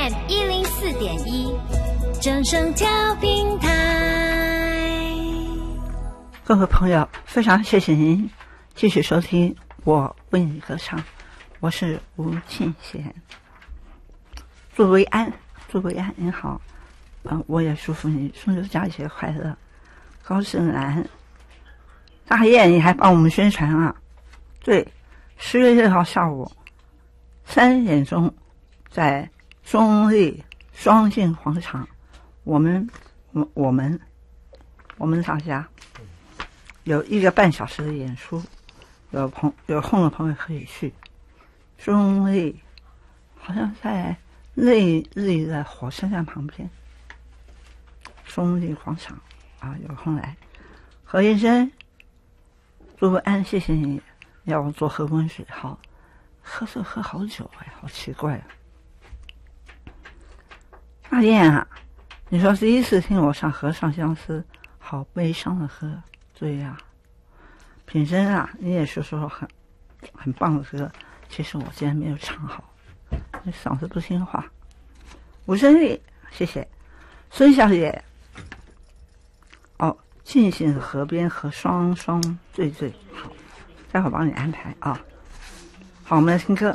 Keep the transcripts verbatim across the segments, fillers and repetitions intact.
一零四点一，正声调频台。 各位朋友，非常谢谢您继续收听我为你歌唱，我是吴庆贤。祝维安，祝维安您好，嗯，我也祝福你中秋佳节快乐，高胜兰。大雁，你还帮我们宣传啊？对，十月六号下午三点钟，在中立双进广场，我们我我们我们大家有一个半小时的演出，有朋有空的朋友可以去。中立好像在内立的火车站旁边，中立广场啊，有空来。何医生，祝安，谢谢你要我做喝温水，好，喝水喝好久哎，好奇怪啊。大雁啊，你说第一次听我唱《河上相思》，好悲伤的歌，对呀、啊。品珍啊，你也是说很很棒的歌，其实我今天没有唱好，你嗓子不听话。吴胜利，谢谢。孙小姐，哦，静静的河边和双双对对，好，待会儿帮你安排啊。好，我们来听歌。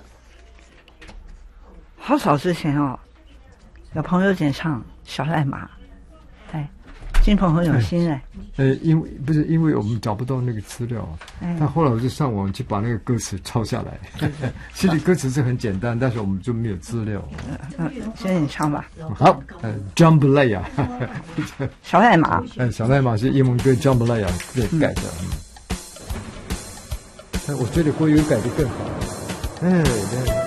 好早之前哦，有朋友点唱《小赖马》，哎，金鹏很有心哎。 呃，因为不是因为我们找不到那个资料， 哎， 但后来我就上网去把那个歌词抄下来。其实歌词是很简单，但是我们就没有资料。 嗯，现在你唱吧。 好，呃 ，Jambalaya， 小赖马， 呃，小赖马是英文歌 Jambalaya 改的。但我觉得国语改的更好。哎，对。